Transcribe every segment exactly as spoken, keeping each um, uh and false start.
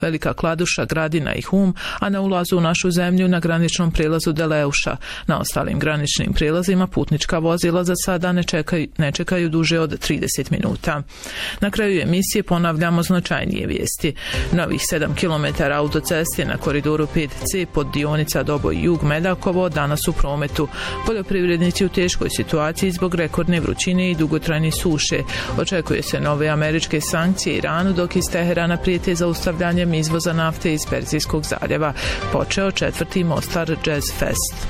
Velika Kladuša, Gradina i Hum, a na ulazu u našu zemlju na graničnom prijelazu Deleuša. Na ostalim graničnim prijelazima putnička vozila za sada ne čekaju, ne čekaju duže od trideset minuta. Na kraju emisije ponavljamo značajnije vijesti. Novih sedam kilometara autoceste na koridoru pet ce pod dionica Doboj Jug Medakovo danas u prometu. Poljoprivrednici u teškoj situaciji zbog rekordne vrućine i dugotrajne suše. Očekuje se nove američke sankcije Iranu dok iz Teherana prijete zaustavljanjem izvoza nafte iz Perzijskog zaljeva. Počeo četvrti Mostar Jazz Fest.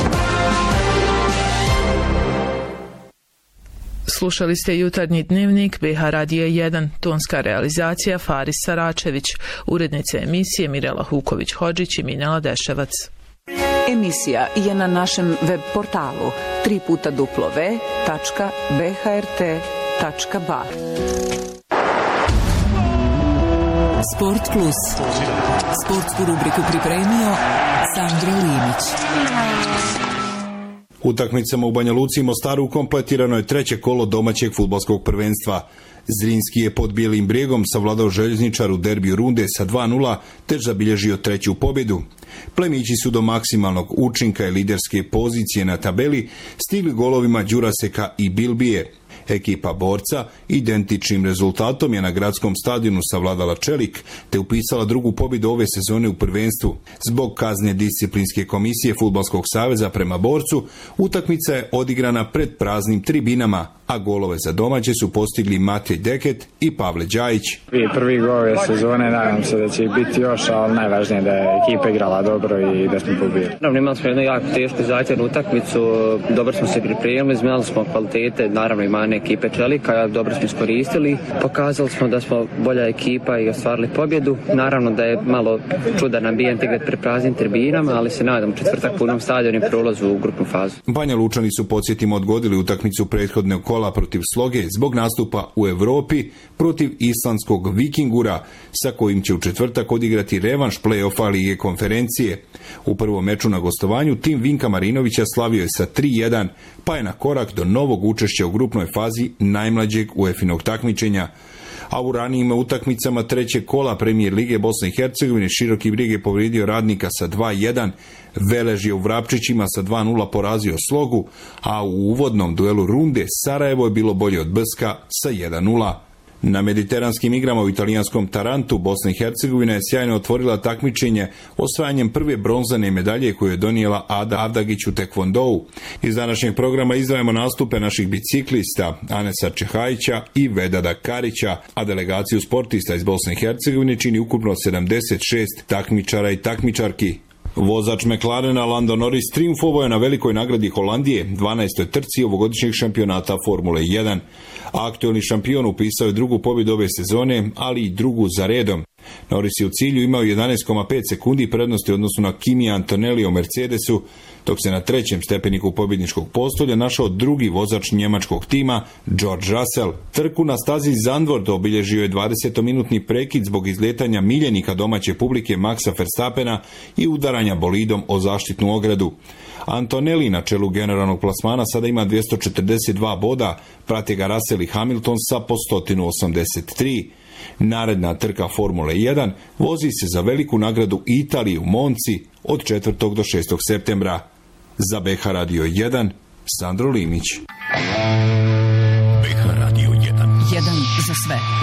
Slušali ste jutarnji dnevnik be ha Radija jedan, tonska realizacija Faris Saračević, urednice emisije Mirela Huković-Hodžić i Minela Deševac. Emisija je na našem web portalu tri puta w tačka b h r t tačka b a. Sport Plus. Sportsku rubriku pripremio Sandro Linić. Utakmicama u Banja Luci i Mostaru kompletirano je treće kolo domaćeg fudbalskog prvenstva. Zrinski je pod Bijelim brijegom savladao Željezničar u derbiju runde sa dva nula te zabilježio treću pobjedu. Plemići su do maksimalnog učinka i liderske pozicije na tabeli stigli golovima Đuraseka i Bilbije. Ekipa Borca identičnim rezultatom je na gradskom stadionu savladala Čelik te upisala drugu pobjedu ove sezone u prvenstvu. Zbog kazne disciplinske komisije Fudbalskog saveza prema Borcu, utakmica je odigrana pred praznim tribinama, a golove za domaće su postigli Matej Deket i Pavle Đajić. Prvi gol ove sezone, nadam se da će biti još, ali najvažnije je da je ekipa igrala dobro i da smo pobili. Naravno, imali smo jednu jako tešku zahtjevnu utakmicu, dobro smo se pripremili, znali smo kvalitete, naravno i mane ekipe Čelika, dobro smo iskoristili, pokazali smo da smo bolja ekipa i ostvarili pobjedu. Naravno da je malo čudan ambijent igrati pred praznim tribinama, ali se nadam četvrtak punom stadionu i prolazu u grupnu fazu. Banja Lučani su, podsjetimo, odgodili utakmicu prethodnog kola protiv Sloge zbog nastupa u Europi protiv islandskog Vikingura, sa kojim će u četvrtak odigrati revanš play-offa Lige konferencije. U prvom meču na gostovanju tim Vinka Marinovića slavio je sa tri jedan, pa je na korak do novog učešća u grupnoj fazi najmlađeg UEFA-inog takmičenja. A u ranijim utakmicama trećeg kola Premijer Lige Bosne i Hercegovine Široki Brijeg je povrijedio Radnika sa dva jedan, Velež je u Vrapčićima sa dva nula porazio Slogu, a u uvodnom duelu runde Sarajevo je bilo bolje od Brska sa jedan nula. Na mediteranskim igrama u italijanskom Tarantu Bosna i Hercegovina je sjajno otvorila takmičenje osvajanjem prve bronzane medalje koju je donijela Ada Avdagić u tekvondou. Iz današnjeg programa izdvajamo nastupe naših biciklista Anesa Čehajića i Vedada Karića, a delegaciju sportista iz Bosne i Hercegovine čini ukupno sedamdeset šest takmičara i takmičarki. Vozač McLarena Lando Norris triumfovao je na velikoj nagradi Holandije, dvanaestoj trci ovogodišnjeg šampionata Formule jedan. Aktuelni šampion upisao je drugu pobjedu ove sezone, ali i drugu za redom. Norris je u cilju imao jedanaest zarez pet sekundi prednosti u odnosu na Kimi Antonelli u Mercedesu, dok se na trećem stepeniku pobjedničkog postolja našao drugi vozač njemačkog tima, George Russell. Trku na stazi Zandvoort obilježio je dvadesetominutni prekid zbog izletanja miljenika domaće publike Maxa Verstappena i udaranja bolidom o zaštitnu ogradu. Antonelli na čelu generalnog plasmana sada ima dvjesto četrdeset dva boda, prate ga Russell i Hamilton sa po sto osamdeset tri. Naredna trka Formule jedan vozi se za veliku nagradu Italije u Monci od četvrtog do šestog septembra. Za be ha Radio jedan, Sandro Linić. be ha Radio jedan. Jedan za sve.